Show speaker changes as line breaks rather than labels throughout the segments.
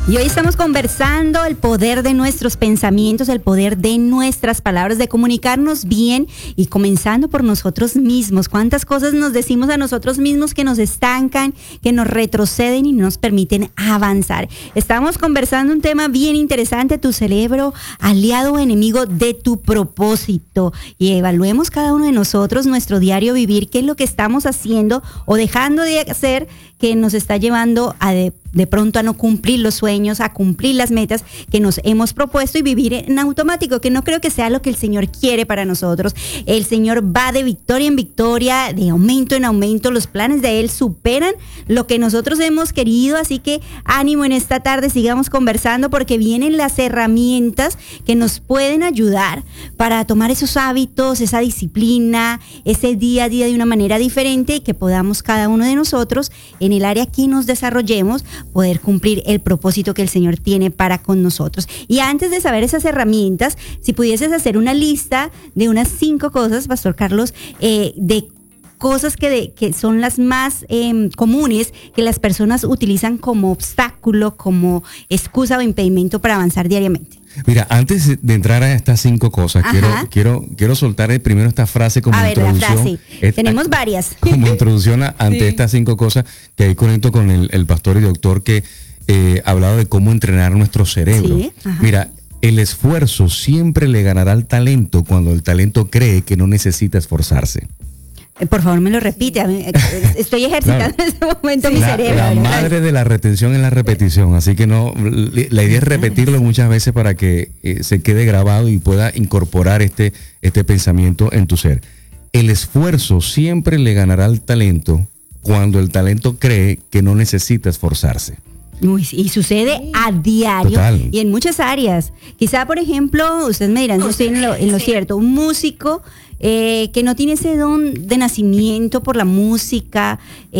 Y hoy estamos conversando el poder de nuestros pensamientos, el poder de nuestras palabras, de comunicarnos bien y comenzando por nosotros mismos. ¿Cuántas cosas nos decimos a nosotros mismos que nos estancan, que nos retroceden y no nos permiten avanzar? Estamos conversando un tema bien interesante, tu cerebro, aliado o enemigo de tu propósito. Y evaluemos cada uno de nosotros nuestro diario vivir, qué es lo que estamos haciendo o dejando de hacer que nos está llevando a de pronto a no cumplir los sueños, a cumplir las metas que nos hemos propuesto y vivir en automático, que no creo que sea lo que el Señor quiere para nosotros. El Señor va de victoria en victoria, de aumento en aumento. Los planes de Él superan lo que nosotros hemos querido, así que ánimo en esta tarde, sigamos conversando porque vienen las herramientas que nos pueden ayudar para tomar esos hábitos, esa disciplina, ese día a día de una manera diferente y que podamos cada uno de nosotros en el área que nos desarrollemos poder cumplir el propósito que el Señor tiene para con nosotros. Y antes de saber esas herramientas, si pudieses hacer una lista de unas 5 cosas, Pastor Carlos, de cosas que son las más comunes que las personas utilizan como obstáculo, como excusa o impedimento para avanzar diariamente.
Mira, antes de entrar a estas 5 cosas, quiero soltar primero esta frase como introducción.
La frase. Tenemos varias.
Como introducción ante estas 5 cosas, que ahí conecto con el pastor y doctor que ha hablado de cómo entrenar nuestro cerebro. Sí, mira, el esfuerzo siempre le ganará al talento cuando el talento cree que no necesita esforzarse.
Por favor, me lo repite. Estoy ejercitando en este momento mi cerebro.
La madre de la retención es la repetición, así que no. La idea es repetirlo muchas veces para que se quede grabado y pueda incorporar este pensamiento en tu ser. El esfuerzo siempre le ganará al talento cuando el talento cree que no necesita esforzarse.
Uy, y sucede a diario. Total. Y en muchas áreas. Quizá, por ejemplo, ustedes me dirán, yo estoy en lo cierto, un músico que no tiene ese don de nacimiento por la música,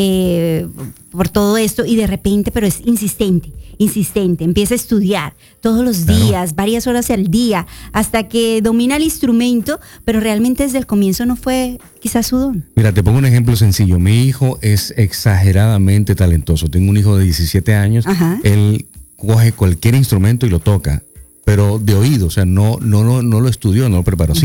por todo esto, y de repente, pero es insistente, empieza a estudiar todos los días, varias horas al día, hasta que domina el instrumento, pero realmente desde el comienzo no fue quizás su don. Mira,
te pongo un ejemplo sencillo. Mi hijo es exageradamente talentoso. Tengo un hijo de 17 años. Ajá. Él coge cualquier instrumento y lo toca, pero de oído, o sea, no lo estudió, no lo preparó.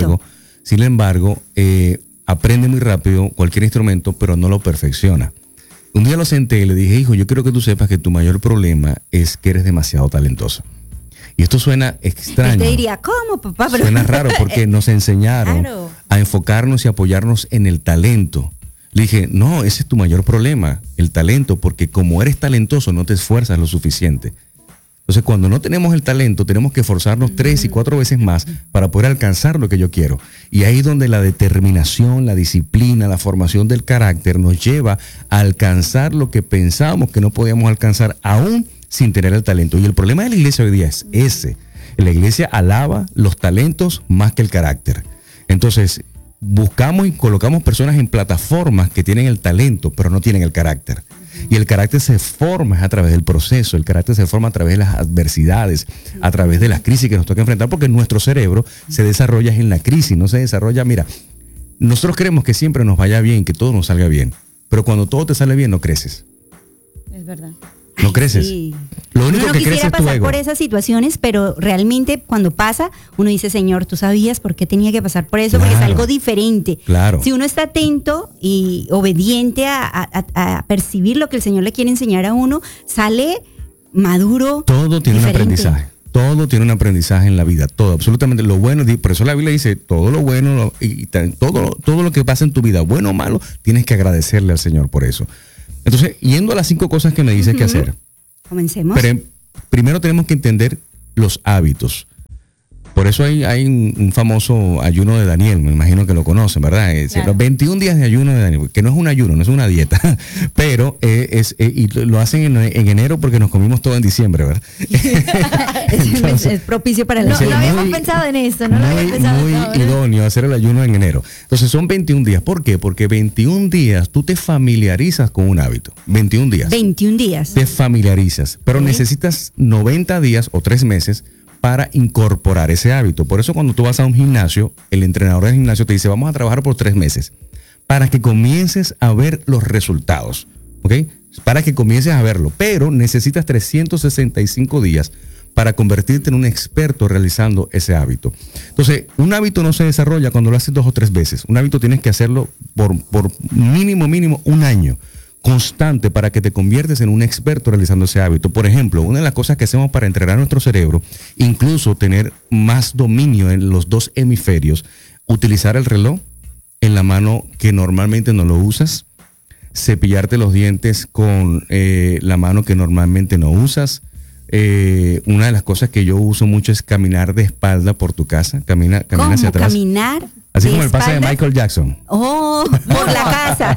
Sin embargo, aprende muy rápido cualquier instrumento, pero no lo perfecciona. Un día lo senté y le dije, hijo, yo quiero que tú sepas que tu mayor problema es que eres demasiado talentoso. Y esto suena extraño.
Él te diría, ¿cómo, papá? Pero...
Suena raro porque nos enseñaron a enfocarnos y apoyarnos en el talento. Le dije, no, ese es tu mayor problema, el talento, porque como eres talentoso no te esfuerzas lo suficiente. Entonces, cuando no tenemos el talento, tenemos que esforzarnos 3 y 4 veces más para poder alcanzar lo que yo quiero. Y ahí es donde la determinación, la disciplina, la formación del carácter nos lleva a alcanzar lo que pensábamos que no podíamos alcanzar aún sin tener el talento. Y el problema de la iglesia hoy día es ese. La iglesia alaba los talentos más que el carácter. Entonces, buscamos y colocamos personas en plataformas que tienen el talento, pero no tienen el carácter. Y el carácter se forma a través del proceso, el carácter se forma a través de las adversidades, a través de las crisis que nos toca enfrentar, porque nuestro cerebro se desarrolla en la crisis, no se desarrolla, mira, nosotros queremos que siempre nos vaya bien, que todo nos salga bien, pero cuando todo te sale bien no creces.
Es verdad.
No creces. Sí. Lo único
uno
que crece es tu ego.
Quisiera pasar por esas situaciones, pero realmente cuando pasa, uno dice, Señor, ¿tú sabías por qué tenía que pasar por eso? Claro, porque es algo diferente.
Claro.
Si uno está atento y obediente a percibir lo que el Señor le quiere enseñar a uno, sale maduro.
Todo tiene un aprendizaje. Todo tiene un aprendizaje en la vida. Todo, absolutamente. Lo bueno, por eso la Biblia dice, todo lo bueno y todo lo que pasa en tu vida, bueno o malo, tienes que agradecerle al Señor por eso. Entonces, yendo a las 5 cosas que me dices que hacer.
Comencemos.
Pero primero tenemos que entender los hábitos. Por eso hay un famoso ayuno de Daniel, me imagino que lo conocen, ¿verdad? Claro. Los 21 días de ayuno de Daniel, que no es un ayuno, no es una dieta, pero y lo hacen en enero porque nos comimos todo en diciembre, ¿verdad?
Entonces, es propicio para el ayuno.
No habíamos pensado en eso, no lo habíamos pensado.
Muy idóneo hacer el ayuno en enero. Entonces son 21 días. ¿Por qué? Porque 21 días tú te familiarizas con un hábito. 21 días.
21 días.
Te familiarizas, pero necesitas 90 días o 3 meses para incorporar ese hábito. Por eso cuando tú vas a un gimnasio, el entrenador del gimnasio te dice, vamos a trabajar por 3 meses, para que comiences a ver los resultados, ¿ok? para que comiences a verlo, pero necesitas 365 días para convertirte en un experto realizando ese hábito. Entonces, un hábito no se desarrolla cuando lo haces 2 o 3 veces. Un hábito tienes que hacerlo por mínimo un año constante para que te conviertes en un experto realizando ese hábito. Por ejemplo, una de las cosas que hacemos para entrenar nuestro cerebro, incluso tener más dominio en los 2 hemisferios, utilizar el reloj en la mano que normalmente no lo usas, cepillarte los dientes con la mano que normalmente no usas. Una de las cosas que yo uso mucho es caminar de espalda por tu casa, camina hacia atrás.
¿Caminar?
Así como el pase de Michael Jackson.
Oh, por la casa.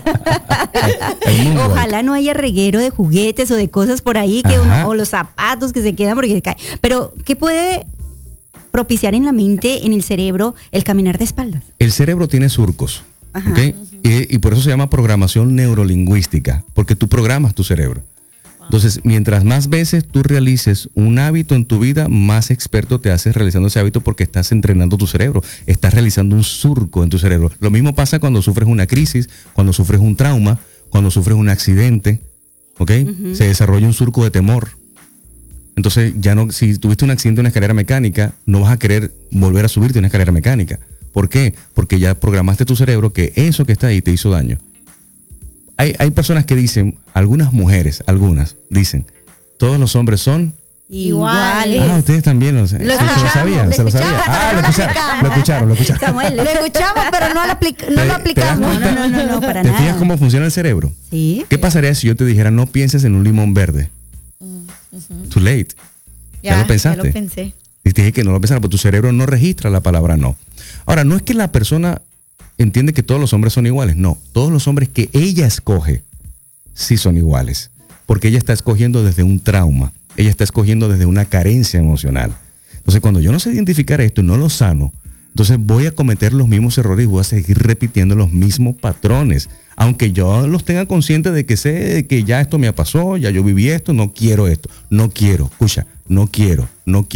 Ojalá no haya reguero de juguetes o de cosas por ahí que o los zapatos que se quedan porque caen. Pero, ¿qué puede propiciar en la mente, en el cerebro, el caminar de espaldas?
El cerebro tiene surcos, ¿okay? Y por eso se llama programación neurolingüística, porque tú programas tu cerebro. Entonces, mientras más veces tú realices un hábito en tu vida, más experto te haces realizando ese hábito porque estás entrenando tu cerebro, estás realizando un surco en tu cerebro. Lo mismo pasa cuando sufres una crisis, cuando sufres un trauma, cuando sufres un accidente, ¿ok? Se desarrolla un surco de temor. Entonces, ya no, si tuviste un accidente en una escalera mecánica, no vas a querer volver a subirte a una escalera mecánica. ¿Por qué? Porque ya programaste tu cerebro que eso que está ahí te hizo daño. Hay personas que dicen, algunas mujeres dicen, todos los hombres son
iguales.
Ustedes también lo sabían. Se lo sabían. Lo escucharon.
Samuel, lo escuchamos, pero no lo aplicamos.
No, para nada.
¿Te fijas cómo funciona el cerebro?
Sí.
¿Qué pasaría si yo te dijera, no pienses en un limón verde? Too late. ¿Ya lo pensaste?
Ya lo pensé.
Y te dije que no lo pensara, porque tu cerebro no registra la palabra no. Ahora, no es que la persona entiende que todos los hombres son iguales. No, todos los hombres que ella escoge sí son iguales. Porque ella está escogiendo desde un trauma. Ella está escogiendo desde una carencia emocional. Entonces, cuando yo no sé identificar esto y no lo sano, entonces voy a cometer los mismos errores y voy a seguir repitiendo los mismos patrones. Aunque yo los tenga conscientes de que sé que ya esto me pasó, ya yo viví esto, no quiero esto. No quiero, escucha, no quiero.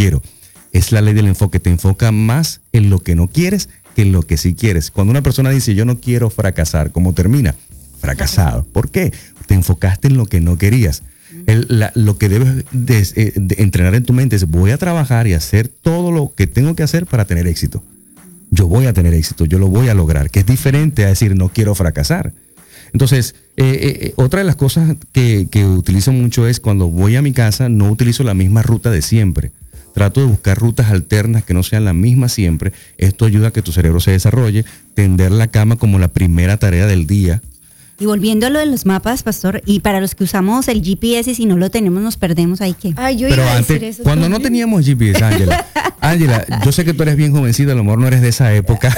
Es la ley del enfoque. Te enfoca más en lo que no quieres que en lo que sí quieres. Cuando una persona dice yo no quiero fracasar, ¿cómo termina? Fracasado. ¿Por qué? Te enfocaste en lo que no querías. Lo que debes de entrenar en tu mente es voy a trabajar y hacer todo lo que tengo que hacer para tener éxito. Yo voy a tener éxito, yo lo voy a lograr, que es diferente a decir no quiero fracasar. Entonces, otra de las cosas que utilizo mucho es cuando voy a mi casa no utilizo la misma ruta de siempre. Trato de buscar rutas alternas que no sean las mismas siempre. Esto ayuda a que tu cerebro se desarrolle. Tender la cama como la primera tarea del día.
Y volviendo a lo de los mapas, pastor, y para los que usamos el GPS, si no lo tenemos, nos perdemos ahí que.
Yo
Pero
iba a
antes,
decir eso
cuando
también.
no teníamos GPS, Ángela, yo sé que tú eres bien jovencita, a lo mejor no eres de esa época.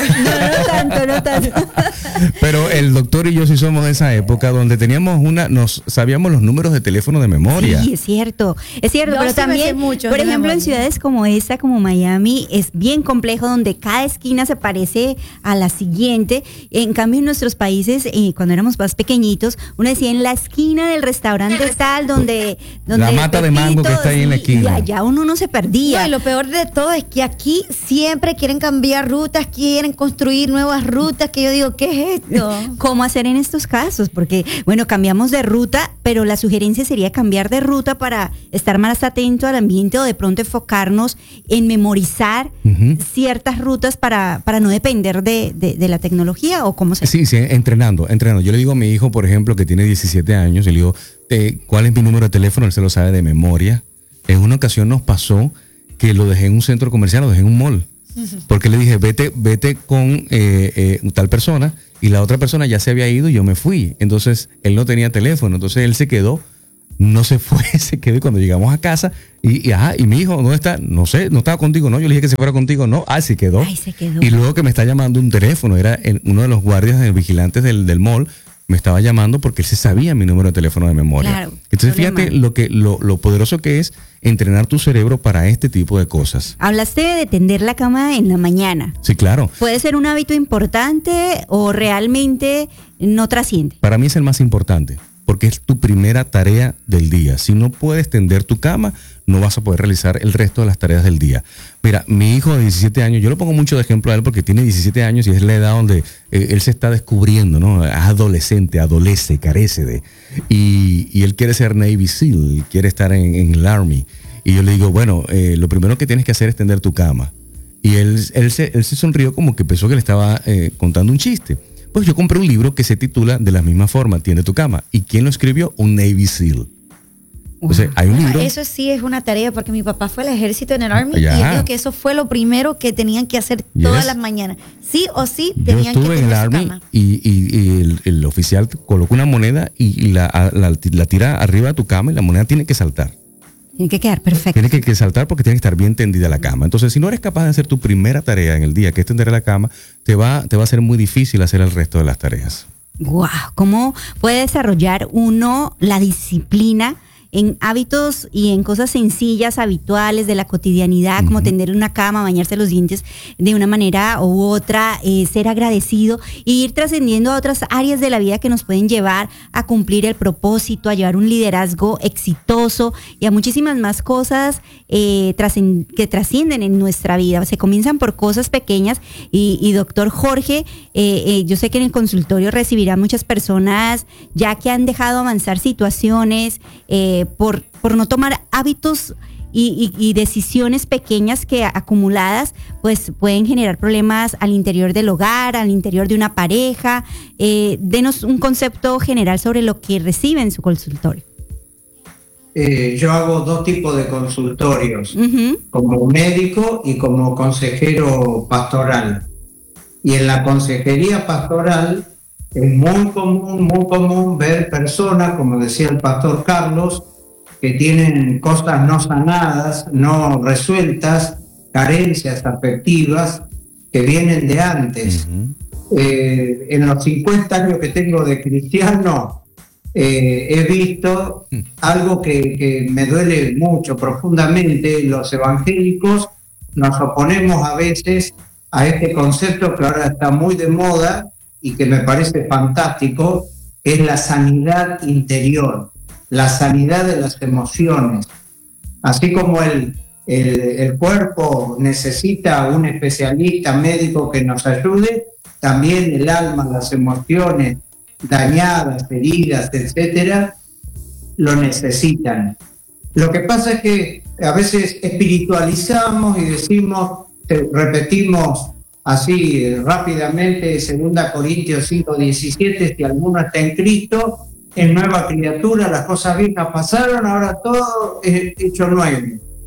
No tanto.
Pero el doctor y yo sí somos de esa época donde teníamos nos sabíamos los números de teléfono de memoria.
Sí, es cierto,
Yo
pero
sí me sé
también,
muchos
por
de
ejemplo,
memoria.
en ciudades como esta, como Miami, es bien complejo donde cada esquina se parece a la siguiente. En cambio, en nuestros países, cuando éramos más pequeñitos, uno decía en la esquina del restaurante tal, donde
La mata de mango que está ahí en la esquina.
Y allá uno no se perdía.
No, y lo peor de todo es que aquí siempre quieren cambiar rutas, quieren construir nuevas rutas, que yo digo, ¿qué es esto?
¿Cómo hacer en estos casos? Porque, bueno, cambiamos de ruta, pero la sugerencia sería cambiar de ruta para estar más atento al ambiente o de pronto enfocarnos en memorizar ciertas rutas para no depender de la tecnología o cómo se...
Sí, entrenando. Yo le digo a mi hijo, por ejemplo, que tiene 17 años, y le digo, ¿cuál es mi número de teléfono? Él se lo sabe de memoria. En una ocasión nos pasó que lo dejé en un centro comercial, lo dejé en un mall. Porque le dije, vete con tal persona, y la otra persona ya se había ido y yo me fui. Entonces, él no tenía teléfono, entonces él se quedó, no se fue, se quedó, y cuando llegamos a casa, y mi hijo, ¿dónde está? No sé, no estaba contigo, no, yo le dije que se fuera contigo, no, se quedó.
Ay, se quedó.
Y luego que me está llamando un teléfono, era uno de los guardias vigilantes del mall, me estaba llamando porque él se sabía mi número de teléfono de memoria.
Claro,
entonces fíjate lo poderoso que es entrenar tu cerebro para este tipo de cosas.
Hablaste de tender la cama en la mañana.
Sí, claro.
¿Puede ser un hábito importante o realmente no trasciende?
Para mí es el más importante, porque es tu primera tarea del día. Si no puedes tender tu cama, no vas a poder realizar el resto de las tareas del día. Mira, mi hijo de 17 años, yo lo pongo mucho de ejemplo a él porque tiene 17 años y es la edad donde él se está descubriendo, ¿no? Es adolescente, adolece, carece de... Y él quiere ser Navy SEAL, quiere estar en el Army. Y yo le digo, bueno, lo primero que tienes que hacer es tender tu cama. Y él se sonrió como que pensó que le estaba contando un chiste. Pues yo compré un libro que se titula de la misma forma, Tiende tu cama. ¿Y quién lo escribió? Un Navy SEAL. Entonces, hay un libro.
Eso sí es una tarea porque mi papá fue al ejército en el Army y él dijo que eso fue lo primero que tenían que hacer todas las mañanas. Sí o sí tenían que
tender su cama. Yo estuve en el Army y el oficial coloca una moneda y la tira arriba de tu cama y la moneda tiene que saltar.
Tiene que quedar perfecto.
Tiene que saltar porque tiene que estar bien tendida la cama. Entonces, si no eres capaz de hacer tu primera tarea en el día, que es tender la cama, te va a ser muy difícil hacer el resto de las tareas.
Wow, ¿cómo puede desarrollar uno la disciplina en hábitos y en cosas sencillas, habituales de la cotidianidad, como tender una cama, bañarse los dientes de una manera u otra, ser agradecido e ir trascendiendo a otras áreas de la vida que nos pueden llevar a cumplir el propósito, a llevar un liderazgo exitoso y a muchísimas más cosas que trascienden en nuestra vida? Se comienzan por cosas pequeñas y doctor Jorge, yo sé que en el consultorio recibirá muchas personas ya que han dejado avanzar situaciones, por no tomar hábitos y decisiones pequeñas que acumuladas pues pueden generar problemas al interior del hogar, al interior de una pareja. Denos un concepto general sobre lo que recibe en su consultorio.
Yo hago dos tipos de consultorios, como médico y como consejero pastoral. Y en la consejería pastoral es muy común ver personas, como decía el pastor Carlos, que tienen cosas no sanadas, no resueltas, carencias afectivas que vienen de antes. En los 50 años que tengo de cristiano, he visto algo que me duele mucho, profundamente. Los evangélicos nos oponemos a veces a este concepto que ahora está muy de moda y que me parece fantástico, que es la sanidad interior, la sanidad de las emociones. Así como el cuerpo necesita un especialista médico que nos ayude, también el alma, las emociones dañadas, heridas, etcétera, lo necesitan. Lo que pasa es que a veces espiritualizamos y decimos, repetimos así rápidamente 2 Corintios 5:17, si alguno está en Cristo, es nueva criatura, las cosas viejas pasaron, ahora todo es hecho nuevo.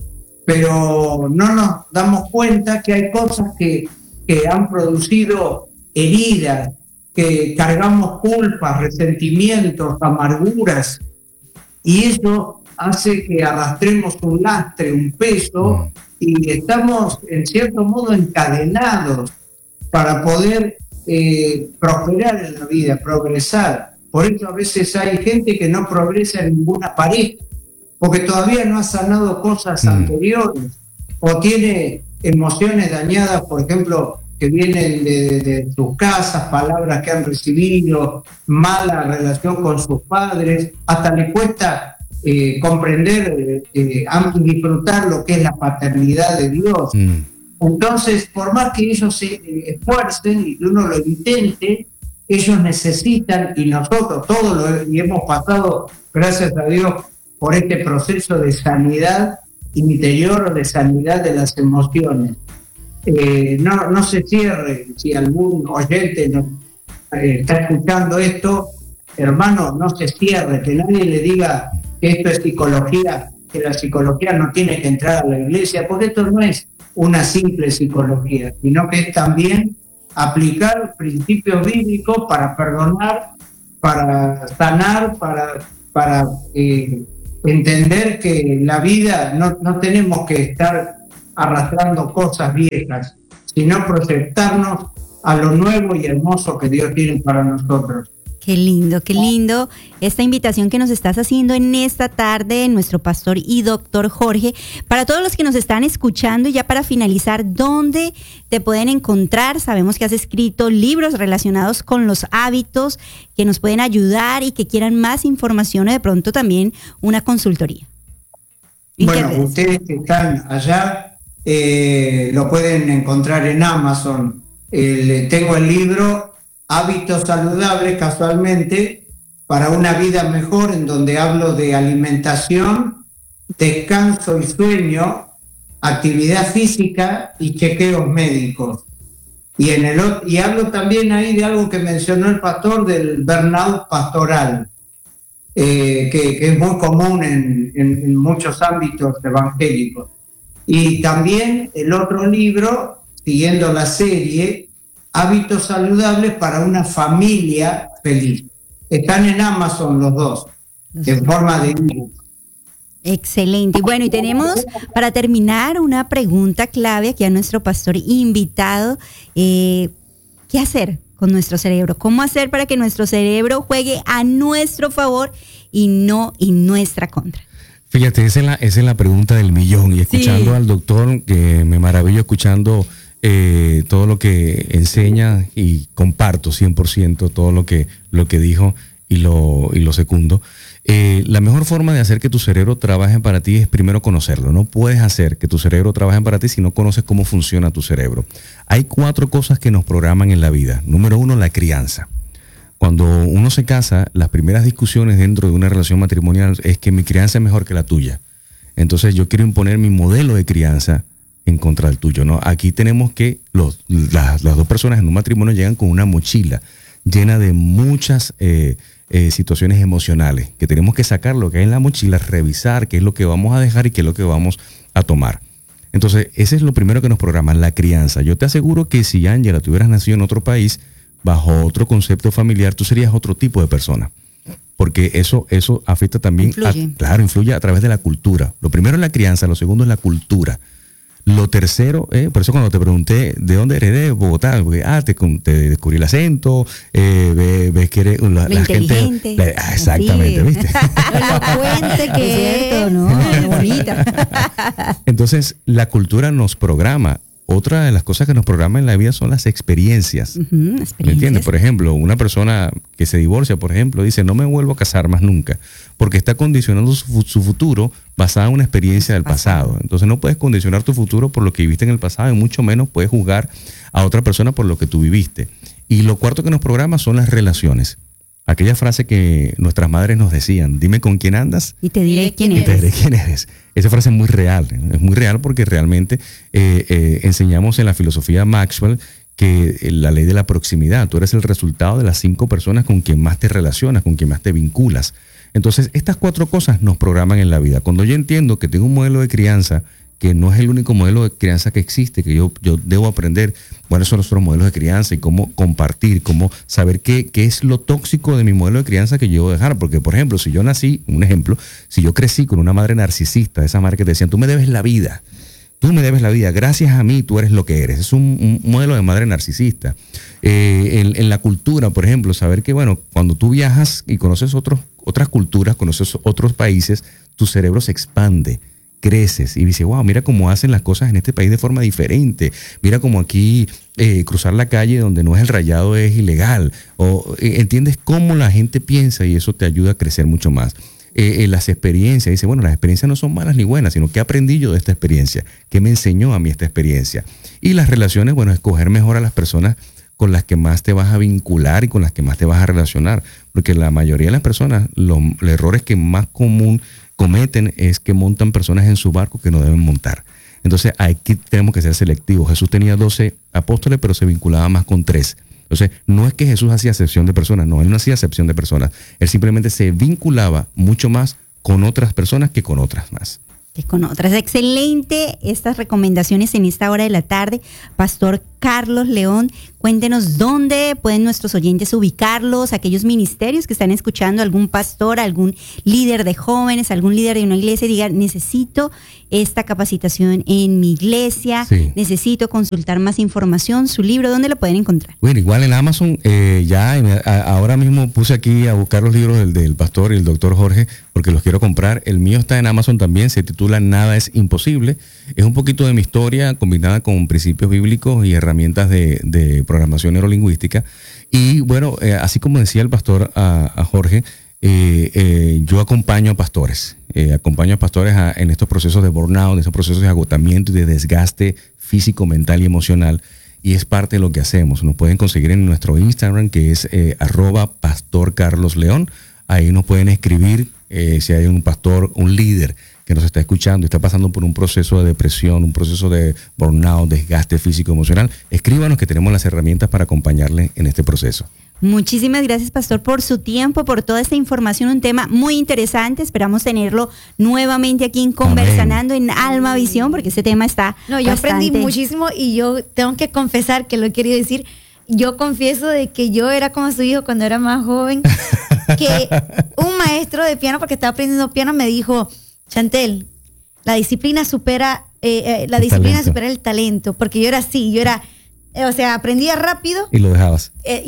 Pero no nos damos cuenta que hay cosas que han producido heridas, que cargamos culpas, resentimientos, amarguras, y eso hace que arrastremos un lastre, un peso, y estamos en cierto modo encadenados para poder prosperar en la vida, progresar. Por eso a veces hay gente que no progresa en ninguna pareja, porque todavía no ha sanado cosas anteriores, o tiene emociones dañadas, por ejemplo, que vienen de sus casas, palabras que han recibido, mala relación con sus padres, hasta le cuesta comprender y disfrutar lo que es la paternidad de Dios. Entonces, por más que ellos se esfuercen y que uno lo intente, ellos necesitan, y nosotros todos y hemos pasado, gracias a Dios, por este proceso de sanidad interior, de sanidad de las emociones. No se cierre, si algún oyente está escuchando esto, hermano, no se cierre, que nadie le diga que esto es psicología, que la psicología no tiene que entrar a la iglesia, porque esto no es una simple psicología, sino que es también aplicar principios bíblicos para perdonar, para sanar, para entender que la vida no tenemos que estar arrastrando cosas viejas, sino proyectarnos a lo nuevo y hermoso que Dios tiene para nosotros.
Qué lindo esta invitación que nos estás haciendo en esta tarde, nuestro pastor y doctor Jorge. Para todos los que nos están escuchando, y ya para finalizar, ¿dónde te pueden encontrar? Sabemos que has escrito libros relacionados con los hábitos que nos pueden ayudar y que quieran más información o de pronto también una consultoría.
Bueno, ustedes que están allá lo pueden encontrar en Amazon. Tengo el libro Hábitos Saludables, casualmente, para una vida mejor, en donde hablo de alimentación, descanso y sueño, actividad física y chequeos médicos. Y hablo también ahí de algo que mencionó el pastor, del burnout pastoral, que es muy común en muchos ámbitos evangélicos. Y también el otro libro, siguiendo la serie, Hábitos Saludables para una familia feliz. Están en Amazon los dos, en forma de ebook.
Excelente. Bueno, y tenemos para terminar una pregunta clave aquí a nuestro pastor invitado. ¿Qué hacer con nuestro cerebro? ¿Cómo hacer para que nuestro cerebro juegue a nuestro favor y no en nuestra contra?
Fíjate, esa es la pregunta del millón. Y escuchando al doctor, que me maravillo escuchando todo lo que enseña, y comparto 100% todo lo que dijo y lo secundo. La mejor forma de hacer que tu cerebro trabaje para ti es primero conocerlo. No puedes hacer que tu cerebro trabaje para ti si no conoces cómo funciona tu cerebro. Hay 4 cosas que nos programan en la vida. Número 1, la crianza. Cuando uno se casa, las primeras discusiones dentro de una relación matrimonial es que mi crianza es mejor que la tuya. Entonces yo quiero imponer mi modelo de crianza en contra del tuyo, ¿no? Aquí tenemos que las dos personas en un matrimonio llegan con una mochila llena de muchas situaciones emocionales, que tenemos que sacar lo que hay en la mochila, revisar qué es lo que vamos a dejar y qué es lo que vamos a tomar. Entonces, ese es lo primero que nos programa, la crianza. Yo te aseguro que si, Ángela, tú hubieras nacido en otro país, bajo otro concepto familiar, tú serías otro tipo de persona. Porque eso afecta también, influye a través de la cultura. Lo primero es la crianza, lo segundo es la cultura. Lo tercero, por eso cuando te pregunté de dónde eres, de Bogotá, porque, te descubrí el acento, ves que eres la
inteligente.
Gente, exactamente, sí. ¿Viste?
Elocuente que es cierto, ¿no?
Bonita.
Entonces, la cultura nos programa. Otra de las cosas que nos programa en la vida son las experiencias. ¿Me entiendes? Por ejemplo, una persona que se divorcia, por ejemplo, dice, no me vuelvo a casar más nunca, porque está condicionando su futuro basada en una experiencia del pasado. Entonces no puedes condicionar tu futuro por lo que viviste en el pasado, y mucho menos puedes juzgar a otra persona por lo que tú viviste. Y lo cuarto que nos programa son las relaciones. Aquella frase que nuestras madres nos decían, dime con quién andas
y te diré quién eres.
Te diré quién eres. Esa frase es muy real porque realmente enseñamos en la filosofía Maxwell que la ley de la proximidad, tú eres el resultado de las 5 personas con quien más te relacionas, con quien más te vinculas. Entonces, estas 4 cosas nos programan en la vida. Cuando yo entiendo que tengo un modelo de crianza que no es el único modelo de crianza que existe, que yo debo aprender cuáles son los otros modelos de crianza y cómo compartir, cómo saber qué es lo tóxico de mi modelo de crianza que yo debo dejar. Porque, por ejemplo, si yo crecí con una madre narcisista, esa madre que te decían, tú me debes la vida, gracias a mí tú eres lo que eres. Es un modelo de madre narcisista. En la cultura, por ejemplo, saber que, cuando tú viajas y conoces otras culturas, conoces otros países, tu cerebro se expande, creces y dices, wow, mira cómo hacen las cosas en este país de forma diferente. Mira cómo aquí cruzar la calle donde no es el rayado es ilegal. Entiendes cómo la gente piensa y eso te ayuda a crecer mucho más. Las experiencias, dice, las experiencias no son malas ni buenas, sino qué aprendí yo de esta experiencia, qué me enseñó a mí esta experiencia. Y las relaciones, escoger mejor a las personas con las que más te vas a vincular y con las que más te vas a relacionar, porque la mayoría de las personas, los errores que más común cometen es que montan personas en su barco que no deben montar. Entonces aquí tenemos que ser selectivos. Jesús tenía 12 apóstoles, pero se vinculaba más con 3. Entonces, no es que Jesús hacía acepción de personas, no, él no hacía acepción de personas. Él simplemente se vinculaba mucho más con otras personas que con otras más.
Que con otras. Excelente estas recomendaciones en esta hora de la tarde. Pastor Carlos León. Cuéntenos dónde pueden nuestros oyentes ubicarlos, aquellos ministerios que están escuchando, algún pastor, algún líder de jóvenes, algún líder de una iglesia y digan, necesito esta capacitación en mi iglesia, necesito consultar más información, su libro, ¿dónde lo pueden encontrar?
Bueno, igual en Amazon, ahora mismo puse aquí a buscar los libros del pastor y el doctor Jorge, porque los quiero comprar. El mío está en Amazon también, se titula Nada es imposible. Es un poquito de mi historia combinada con principios bíblicos y herramientas de programación neurolingüística. Y bueno, así como decía el pastor a Jorge, yo acompaño a pastores. En estos procesos de burnout, en estos procesos de agotamiento y de desgaste físico, mental y emocional. Y es parte de lo que hacemos. Nos pueden conseguir en nuestro Instagram, que es @pastorcarlosleón. Ahí nos pueden escribir si hay un pastor, un líder que nos está escuchando y está pasando por un proceso de depresión, un proceso de burnout, desgaste físico, emocional. Escríbanos que tenemos las herramientas para acompañarle en este proceso.
Muchísimas gracias, pastor, por su tiempo, por toda esta información, un tema muy interesante. Esperamos tenerlo nuevamente aquí en Conversanando en Alma Visión, porque este tema está
yo aprendí muchísimo y yo tengo que confesar que lo he querido decir. Yo confieso de que yo era como su hijo cuando era más joven, que un maestro de piano, porque estaba aprendiendo piano, me dijo, Chantel, la disciplina supera el talento, porque yo era así, aprendía rápido.
Y lo dejabas.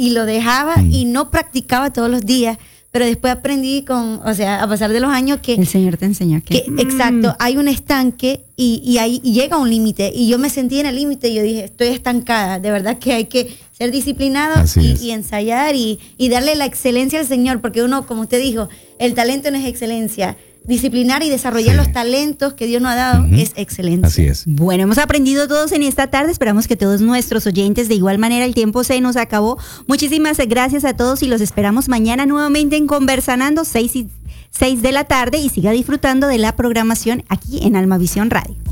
Y no practicaba todos los días, pero después aprendí a pasar de los años que...
El Señor te enseñó
Exacto, hay un estanque y llega un límite, y yo me sentí en el límite y yo dije, estoy estancada, de verdad que hay que ser disciplinados y ensayar y darle la excelencia al Señor, porque uno, como usted dijo, el talento no es excelencia. Disciplinar y desarrollar los talentos que Dios nos ha dado es excelencia.
Así es.
Bueno, hemos aprendido todos en esta tarde. Esperamos que todos nuestros oyentes, de igual manera, el tiempo se nos acabó. Muchísimas gracias a todos y los esperamos mañana nuevamente en Conversanando, 6 de la tarde, y siga disfrutando de la programación aquí en Alma Visión Radio.